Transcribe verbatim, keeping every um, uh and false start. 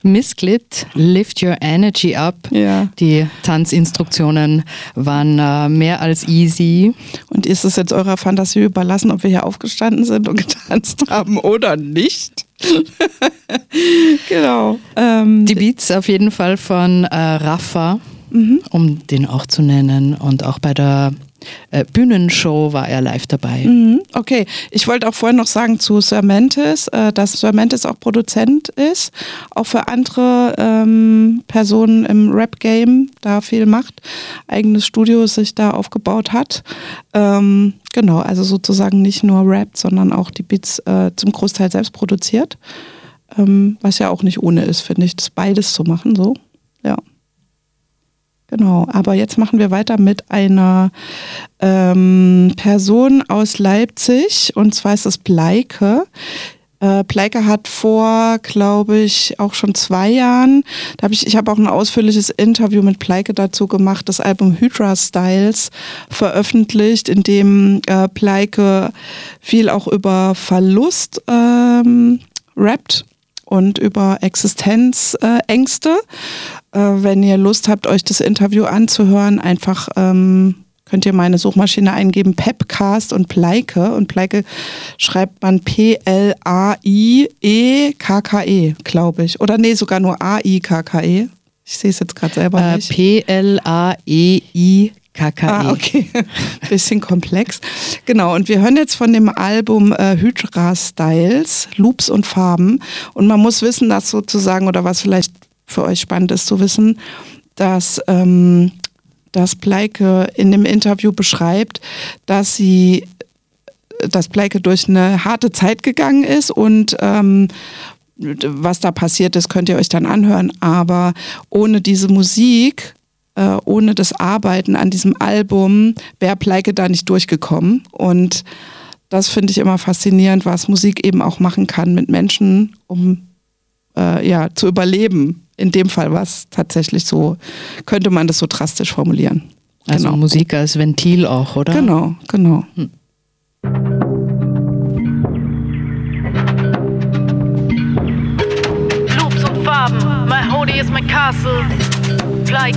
Missklit, Lift Your Energy Up. Ja. Die Tanzinstruktionen waren äh, mehr als easy. Und ist es jetzt eurer Fantasie überlassen, ob wir hier aufgestanden sind und getanzt haben oder nicht? Genau. Ähm, die Beats auf jeden Fall von äh, Rafa, mhm. um den auch zu nennen. Und auch bei der äh, Bühnenshow war er live dabei. Mhm. Okay, ich wollte auch vorhin noch sagen zu Sir Mantis, äh, dass Sir Mantis auch Produzent ist, auch für andere ähm, Personen im Rap-Game da viel macht, eigenes Studio sich da aufgebaut hat. Ähm, genau, also sozusagen nicht nur rappt, sondern auch die Beats äh, zum Großteil selbst produziert, ähm, was ja auch nicht ohne ist, finde ich, das beides zu machen, so, ja. Genau, aber jetzt machen wir weiter mit einer ähm, Person aus Leipzig, und zwar ist es Pleike. Äh, Pleike hat vor, glaube ich, auch schon zwei Jahren, da habe ich, ich habe auch ein ausführliches Interview mit Pleike dazu gemacht, das Album Hydra Styles veröffentlicht, in dem äh, Pleike viel auch über Verlust ähm, rappt und über Existenzängste. Äh, wenn ihr Lust habt, euch das Interview anzuhören, einfach ähm, könnt ihr meine Suchmaschine eingeben, Pepcast und Pleike. Und Pleike schreibt man P L A I E K K E, glaube ich. Oder nee, sogar nur A I K K E. Ich sehe es jetzt gerade selber äh, nicht. P L A E I K K E. Ah, okay. Bisschen komplex. Genau, und wir hören jetzt von dem Album äh, Hydra Styles, Loops und Farben. Und man muss wissen, dass sozusagen, oder was vielleicht für euch spannend ist zu wissen, dass, ähm, dass Pleike in dem Interview beschreibt, dass sie, dass Pleike durch eine harte Zeit gegangen ist und ähm, was da passiert ist, könnt ihr euch dann anhören. Aber ohne diese Musik, äh, ohne das Arbeiten an diesem Album, wäre Pleike da nicht durchgekommen. Und das finde ich immer faszinierend, was Musik eben auch machen kann mit Menschen, um äh, ja, zu überleben. In dem Fall war es tatsächlich so, könnte man das so drastisch formulieren. Also genau. Musik als Ventil auch, oder? Genau, genau. Hm. Loops und Farben, my hoodie is my castle. Fly